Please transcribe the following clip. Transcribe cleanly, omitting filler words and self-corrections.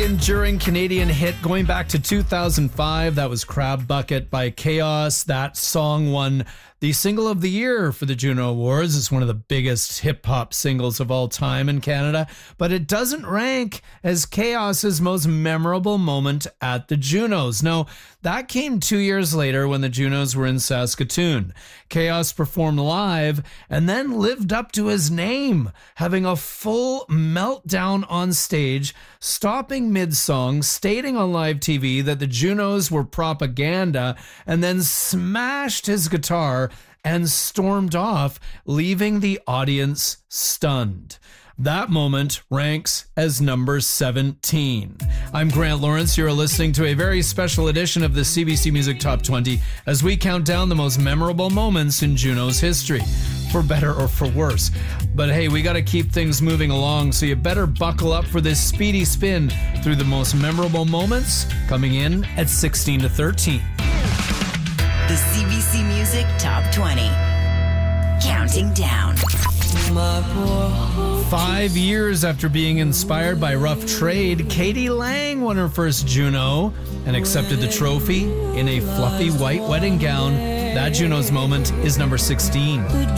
enduring Canadian hit going back to 2005. That was Crab Bucket by Chaos. That song won the Single of the Year for the Juno Awards. It's one of the biggest hip-hop singles of all time in Canada, but it doesn't rank as Chaos's most memorable moment at the Junos. No, that came 2 years later when the Junos were in Saskatoon. Chaos performed live and then lived up to his name, having a full meltdown on stage, stopping mid-song, stating on live TV that the Junos were propaganda, and then smashed his guitar and stormed off, leaving the audience stunned. That moment ranks as number 17. I'm Grant Lawrence. You're listening to a very special edition of the CBC Music Top 20 as we count down the most memorable moments in Juno's history, for better or for worse. But hey, we got to keep things moving along, so you better buckle up for this speedy spin through the most memorable moments, coming in at 16 to 13. The CBC Music Top 20. Counting down. 5 years after being inspired by Rough Trade, Katie Lang won her first Juno and accepted the trophy in a fluffy white wedding gown. That Juno's moment is number 16.